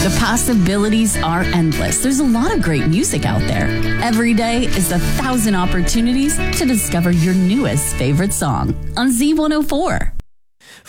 The possibilities are endless. There's a lot of great music out there. Every day is 1,000 opportunities to discover your newest favorite song on Z104.